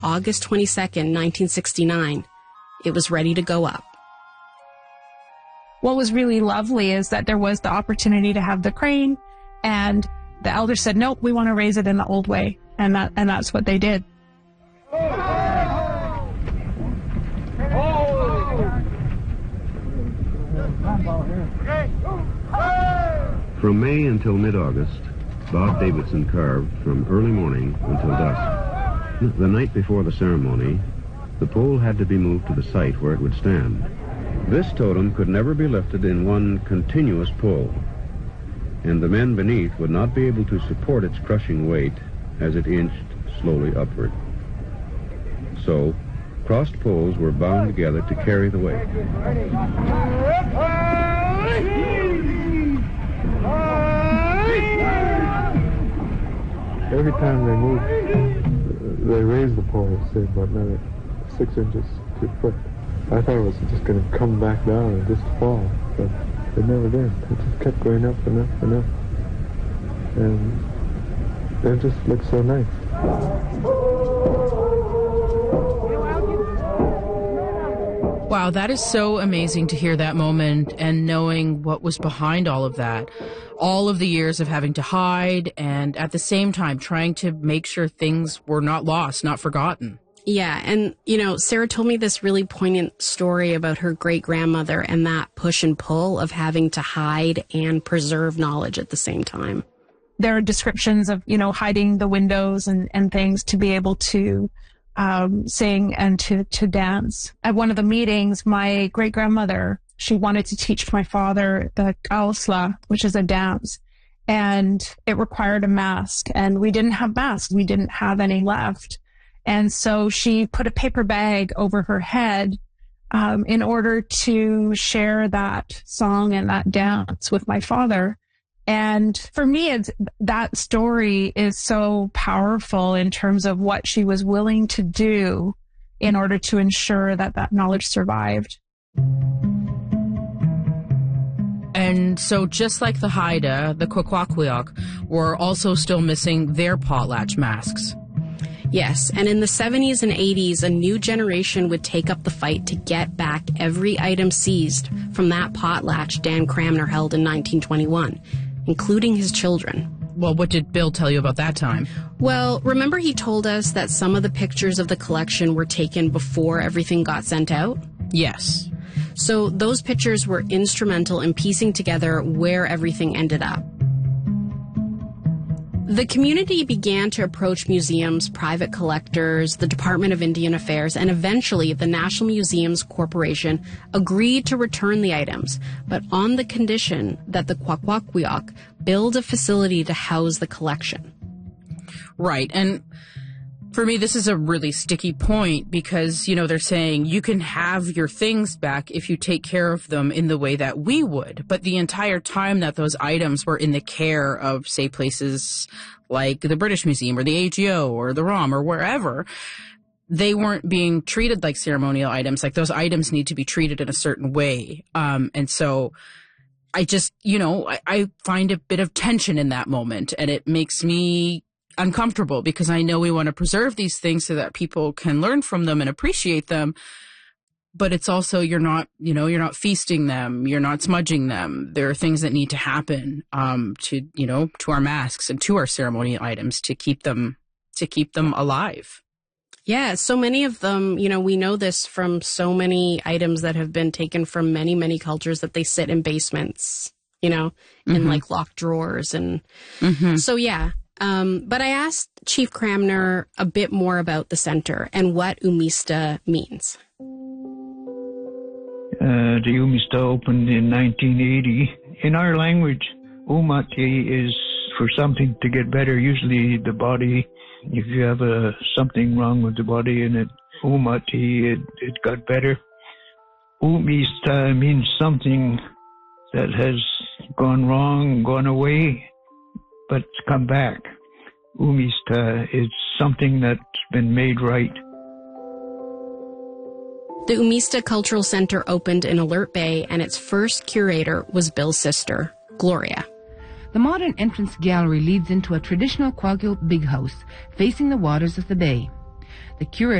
August 22nd, 1969, it was ready to go up. What was really lovely is that there was the opportunity to have the crane, and the elders said, nope, we want to raise it in the old way. And that's what they did. From May until mid-August, Bob Davidson carved from early morning until dusk. The night before the ceremony, the pole had to be moved to the site where it would stand. This totem could never be lifted in one continuous pull, and the men beneath would not be able to support its crushing weight as it inched slowly upward. So, crossed poles were bound together to carry the weight. Every time they moved, they raised the pole, say, about another 6 inches to a foot. I thought it was just going to come back down and just fall, but it never did. It just kept going up and up and up. And it just looked so nice. Wow, that is so amazing to hear that moment and knowing what was behind all of that. All of the years of having to hide and at the same time trying to make sure things were not lost, not forgotten. Yeah, and, Sarah told me this really poignant story about her great-grandmother and that push and pull of having to hide and preserve knowledge at the same time. There are descriptions of, hiding the windows and things to be able to sing and to dance. At one of the meetings, my great-grandmother, she wanted to teach my father the kaosla, which is a dance, and it required a mask, and we didn't have masks. We didn't have any left. And so she put a paper bag over her head in order to share that song and that dance with my father. And for me, that story is so powerful in terms of what she was willing to do in order to ensure that that knowledge survived. And so just like the Haida, the Kwakwaka'wakw were also still missing their potlatch masks. Yes, and in the 70s and 80s, a new generation would take up the fight to get back every item seized from that potlatch Dan Cramner held in 1921, including his children. Well, what did Bill tell you about that time? Well, remember he told us that some of the pictures of the collection were taken before everything got sent out? Yes. So those pictures were instrumental in piecing together where everything ended up. The community began to approach museums, private collectors, the Department of Indian Affairs, and eventually the National Museums Corporation agreed to return the items, but on the condition that the Kwakwaka'wakw build a facility to house the collection. Right, and for me, this is a really sticky point because, they're saying you can have your things back if you take care of them in the way that we would. But the entire time that those items were in the care of, say, places like the British Museum or the AGO or the ROM or wherever, they weren't being treated like ceremonial items. Like those items need to be treated in a certain way. And so I just, I find a bit of tension in that moment, and it makes me uncomfortable because I know we want to preserve these things so that people can learn from them and appreciate them. But it's also, you're not feasting them. You're not smudging them. There are things that need to happen, to our masks and to our ceremonial items to keep them alive. Yeah. So many of them, we know this from so many items that have been taken from many, many cultures that they sit in basements, in like locked drawers. And so, yeah. But I asked Chief Cramner a bit more about the center and what Umista means. The Umista opened in 1980. In our language, Umati is for something to get better, usually the body. If you have something wrong with the body and Umati, it got better. Umista means something that has gone wrong, gone away, but come back. Umista is something that's been made right. The Umista Cultural Center opened in Alert Bay, and its first curator was Bill's sister, Gloria. The modern entrance gallery leads into a traditional Kwakiutl big house facing the waters of the bay. The curator